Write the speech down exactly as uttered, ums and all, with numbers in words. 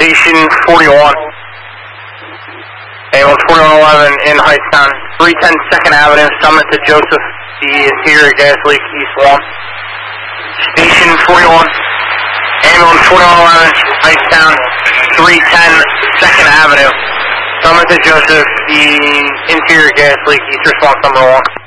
Station forty-one. Ambulance forty-one eleven in Hightstown. three ten second Avenue, Summit to Joseph. The interior gas leak, East one. Station forty-one. Ambulance forty-one eleven, Hightstown. three ten second Avenue. Summit to Joseph. The interior gas leak, East response number one.